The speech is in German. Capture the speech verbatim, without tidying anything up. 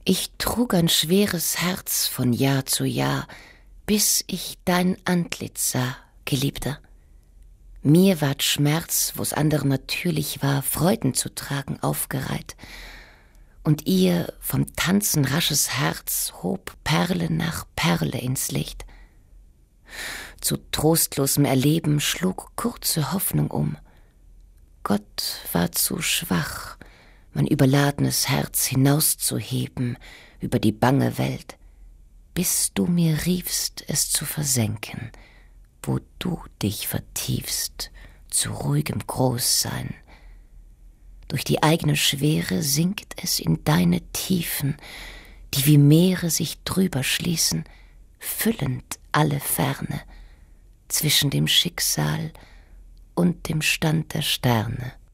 Ich trug ein schweres Herz von Jahr zu Jahr, bis ich dein Antlitz sah, Geliebter. Mir ward Schmerz, wo's anderen natürlich war, Freuden zu tragen, aufgereiht. Und ihr vom Tanzen rasches Herz hob Perle nach Perle ins Licht. Zu trostlosem Erleben schlug kurze Hoffnung um. Gott war zu schwach, mein überladenes Herz hinauszuheben über die bange Welt, bis du mir riefst, es zu versenken, wo du dich vertiefst zu ruhigem Großsein. Durch die eigene Schwere sinkt es in deine Tiefen, die wie Meere sich drüber schließen, füllend alle Ferne zwischen dem Schicksal und dem Stand der Sterne.